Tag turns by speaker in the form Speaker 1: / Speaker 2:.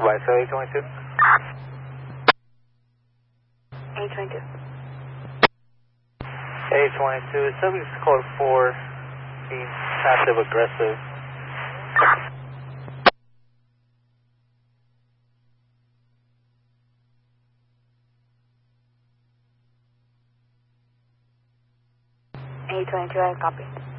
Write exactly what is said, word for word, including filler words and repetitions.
Speaker 1: Supervisor A twenty-two.
Speaker 2: A twenty-two.
Speaker 1: A twenty-two, subject is code four, being passive aggressive.
Speaker 2: A twenty-two, I copy.